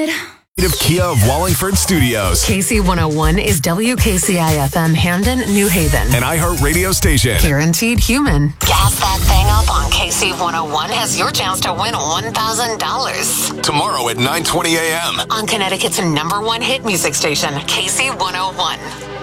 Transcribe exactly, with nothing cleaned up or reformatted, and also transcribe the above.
good. Kia of Wallingford Studios. K C one oh one is W K C I F M Hamden, New Haven. An iHeart radio station. Guaranteed human. Gas that thing up on K C one oh one has your chance to win one thousand dollars. Tomorrow at nine twenty a.m. on Connecticut's number one hit music station, K C one oh one.